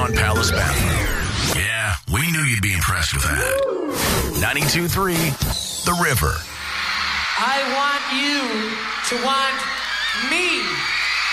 on Palace Bathroom. Yeah, we knew you'd be impressed with that. 92.3, The River. I want you to want me